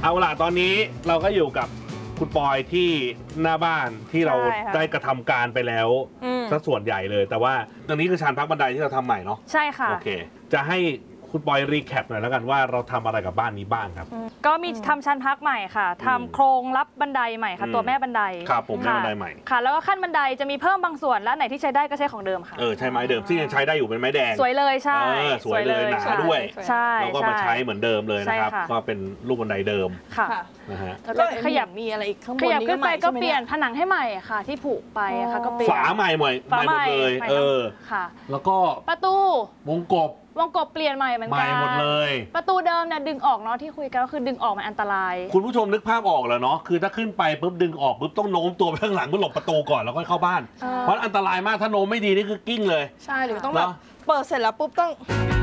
เอาล่ะตอนนี้เราก็อยู่กับคุณปอยที่หน้าบ้านที่เราได้กระทำการไปแล้วซะส่วนใหญ่เลยแต่ว่าตรงนี้คือชานพักบันไดที่เราทำใหม่เนาะใช่ค่ะโอเคจะให้คุณปอยรีแคปหน่อยแล้วกันว่าเราทำอะไรกับบ้านนี้บ้างครับก็มีทำชั้นพักใหม่ค่ะทำโครงรับบันไดใหม่ค่ะตัวแม่บันไดครับผมแม่บันไดใหม่ค่ะแล้วก็ขั้นบันไดจะมีเพิ่มบางส่วนและไหนที่ใช้ได้ก็ใช้ของเดิมค่ะใช้ไม้เดิมที่ยังใช้ได้อยู่เป็นไม้แดงสวยเลยใช่สวยเลยหนาด้วยใช่แล้วก็มาใช้เหมือนเดิมเลยนะครับก็เป็นลูกบันไดเดิมค่ะนะฮะแล้วก็ขยับมีอะไรอีกข้างบนนี้ขึ้นไปก็เปลี่ยนผนังให้ใหม่ค่ะที่ผุไปค่ะก็เปลี่ยนฝาใหม่หมดเลยค่ะแล้วก็ประตูวงกบเปลี่ยนใหม่เหมือนกันใหม่หมดเลยประตูเดิมเนี่ยดึงออกเนาะที่คุยกันก็คือดึงออกมันอันตรายคุณผู้ชมนึกภาพออกแล้วเนาะคือถ้าขึ้นไปปุ๊บดึงออกปุ๊บต้องโน้มตัวไปข้างหลังเพื่อหลบประตูก่อนแล้วก็เข้าบ้านเพราะอันตรายมากถ้าโน้มไม่ดีนี่คือกิ้งเลยใช่หรือต้องแบบเปิดเสร็จแล้วปุ๊บต้อง